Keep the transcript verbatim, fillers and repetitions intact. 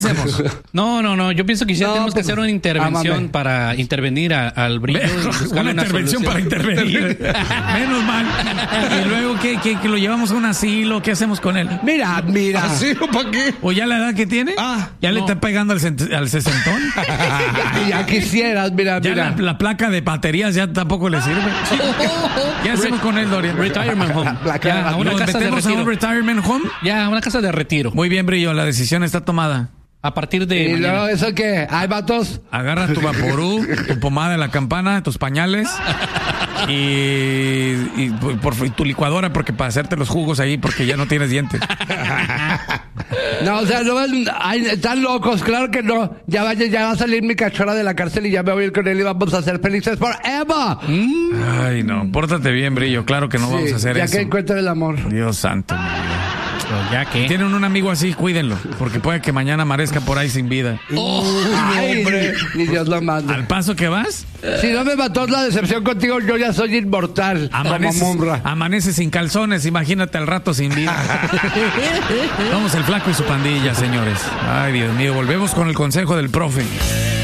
hacemos? No, no, no. Yo pienso que sí No, tenemos pues, que hacer una intervención ámame. para intervenir a- al brillo. y buscarle Una intervención solución. para intervenir. Menos mal. Y luego, ¿qué, qué, que lo llevamos a un asilo? ¿Qué hacemos con él? Mira, mira. ¿Así o para qué? ¿O ya la edad que tiene? Ah, ¿Ya le no. está pegando al, cent- al sesentón? Ya quisieras, mira, Ya mira. la, la placa de baterías ya tampoco le sirve. ¿Qué hacemos con él, Dorian? Retirement home. Placa Ya, a una ¿Nos casa de metemos a un retiro. retirement home? Ya, a una casa de retiro. Muy bien, Brillo, la decisión está tomada. A partir de Y mañana. luego, ¿eso qué? ¿Hay vatos? Agarra tu vaporú, tu pomada de la campana, tus pañales y, y por, y tu licuadora porque para hacerte los jugos ahí porque ya no tienes dientes. No, o sea, no ven, ay, están locos, claro que no. Ya vaya, ya va a salir mi cachorra de la cárcel y ya me voy a ir con él y vamos a ser felices forever. Ay, no, pórtate bien, Brillo, claro que no Sí, vamos a hacer ya eso. que encuentre el amor. Dios santo. mi vida. Ya que. Tienen un amigo así, cuídenlo, porque puede que mañana amanezca por ahí sin vida. Ay, ni Dios lo manda. Al paso que vas, Si no me mató la decepción contigo, yo ya soy inmortal. amaneces, Como Mumra. amaneces sin calzones, imagínate al rato sin vida. Vamos el flaco y su pandilla, señores. Ay, Dios mío, volvemos con el consejo del profe.